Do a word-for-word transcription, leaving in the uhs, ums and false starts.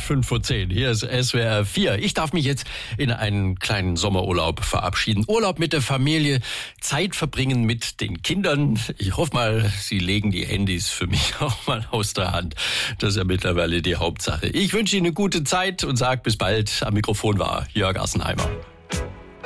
fünf vor zehn. Hier ist S W R vier. Ich darf mich jetzt in einen kleinen Sommerurlaub verabschieden. Urlaub mit der Familie, Zeit verbringen mit den Kindern. Ich hoffe mal, Sie legen die Handys für mich auch mal aus der Hand. Das ist ja mittlerweile die Hauptsache. Ich wünsche Ihnen eine gute Zeit und sage bis bald. Am Mikrofon war Jörg Assenheimer.